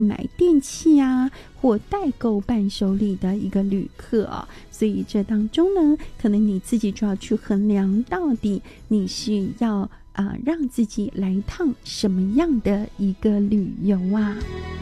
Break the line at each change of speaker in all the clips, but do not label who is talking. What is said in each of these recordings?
买电器啊或代购伴手礼的一个旅客啊，所以这当中呢，可能你自己就要去衡量，到底你是要让自己来一趟什么样的一个旅游啊。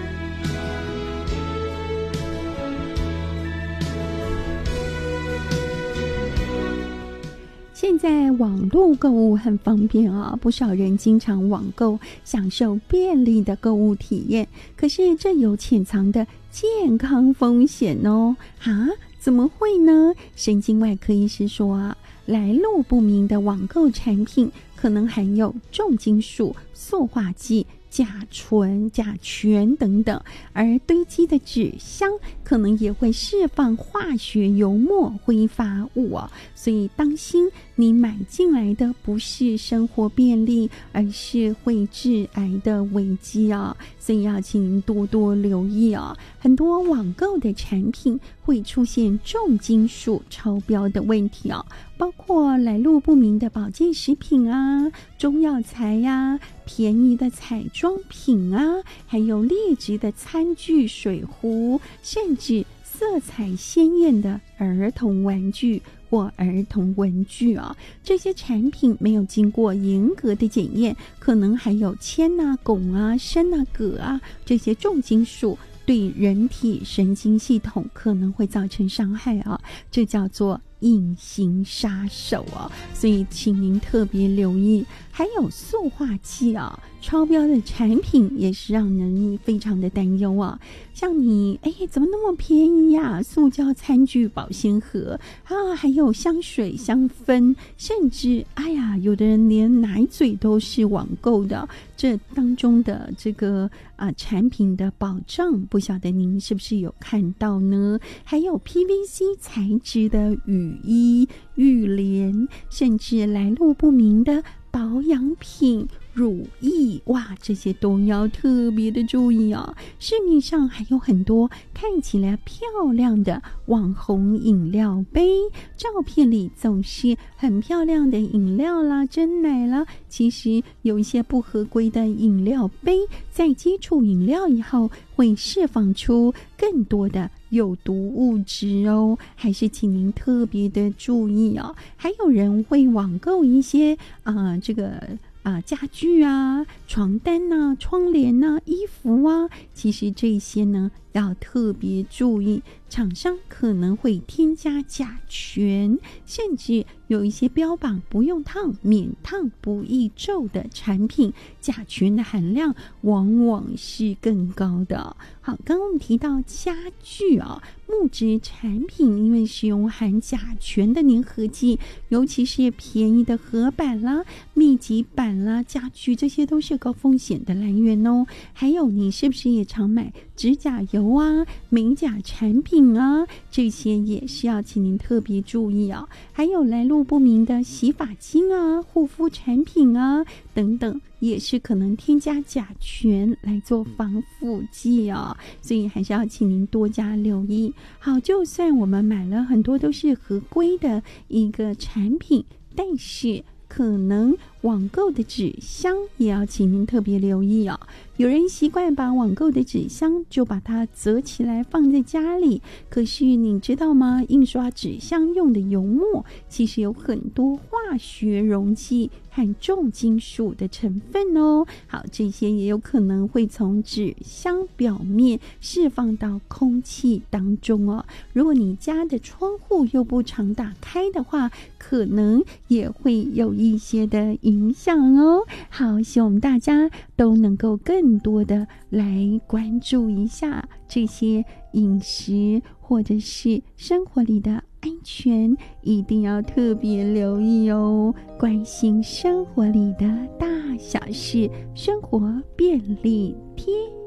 现在网络购物很方便啊，不少人经常网购，享受便利的购物体验。可是这有潜藏的健康风险哦。怎么会呢？神经外科医师说啊，来路不明的网购产品可能含有重金属、塑化剂、甲醇、甲醛等等，而堆积的纸箱可能也会释放化学油墨挥发物哦，所以当心你买进来的不是生活便利，而是会致癌的危机哦，所以要请您多多留意哦。很多网购的产品会出现重金属超标的问题哦，包括来路不明的保健食品啊、中药材呀、便宜的彩妆品啊，还有劣质的餐具、水壶，甚至色彩鲜艳的儿童玩具或儿童文具啊，这些产品没有经过严格的检验，可能还有铅啊、汞啊、砷啊、铬啊这些重金属，对人体神经系统可能会造成伤害啊，这叫做隐形杀手啊，所以请您特别留意。还有塑化剂啊，超标的产品也是让人非常的担忧啊。像你怎么那么便宜呀？塑胶餐具、保鲜盒啊，还有香水、香氛，甚至有的人连奶嘴都是网购的。这当中的这个产品的保障，不晓得您是不是有看到呢？还有 PVC 材质的雨衣、浴帘，甚至来路不明的保养品、乳液，哇，这些都要特别的注意啊！市面上还有很多看起来漂亮的网红饮料杯，照片里总是很漂亮的饮料啦、珍奶啦，其实有一些不合规的饮料杯，在接触饮料以后会释放出更多的有毒物质哦，还是请您特别的注意哦。还有人会网购一些家具啊、床单啊、窗帘啊、衣服啊，其实这些呢要特别注意，厂商可能会添加甲醛，甚至有一些标榜不用烫、免烫、不易皱的产品，甲醛的含量往往是更高的。好，刚刚我们提到家具啊，木质产品因为使用含甲醛的粘合剂，尤其是便宜的合板啦、密集板啦、家具，这些都是高风险的来源哦。还有，你是不是也常买指甲油啊、美甲产品啊，这些也是要请您特别注意啊。还有来路不明的洗发精啊、护肤产品啊等等，也是可能添加甲醛来做防腐剂啊，所以还是要请您多加留意。好，就算我们买了很多都是合规的一个产品，但是可能网购的纸箱也要请您特别留意哦。有人习惯把网购的纸箱就把它折起来放在家里，可是你知道吗？印刷纸箱用的油墨其实有很多化学溶剂和重金属的成分哦。好，这些也有可能会从纸箱表面释放到空气当中哦。如果你家的窗户又不常打开的话，可能也会有一些的影响哦。好，希望我们大家都能够更多的来关注一下这些饮食或者是生活里的安全，一定要特别留意哦。关心生活里的大小事，生活便利贴。